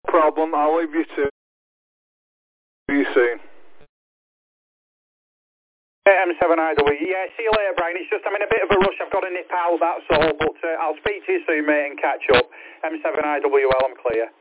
problem. I'll leave you to. See you soon. M7IW. Yeah, see you later, Brian. It's just I'm in a bit of a rush. I've got to nip out, that's all. But I'll speak to you soon, mate, and catch up. M7IWL, I'm clear.